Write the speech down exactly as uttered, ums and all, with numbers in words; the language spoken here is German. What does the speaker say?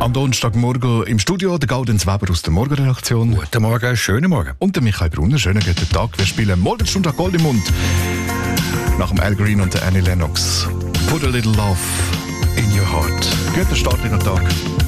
Am Donnerstagmorgen im Studio der Gaudenz Weber aus der Morgenredaktion. Guten Morgen, schönen Morgen. Und der Michael Brunner. Schönen guten Tag. Wir spielen Morgenstunde Gold im Mund. Nach dem Al Green und der Annie Lennox. Put a little love in your heart. Guten Start in den Tag.